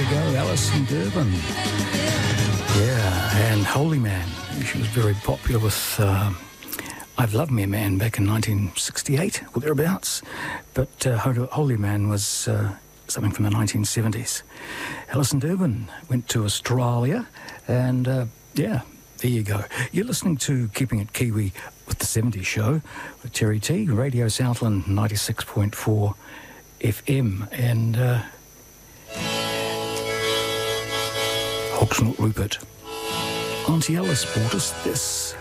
go, Alison Durbin. Yeah, and Holy Man. She was very popular with I've Loved Me a Man back in 1968 or thereabouts. But Holy Man was something from the 1970s. Alison Durbin went to Australia and yeah, there you go. You're listening to Keeping It Kiwi with the 70s Show with Terry T, Radio Southland 96.4 FM. And Oxnard Rupert. Auntie Alice brought us this.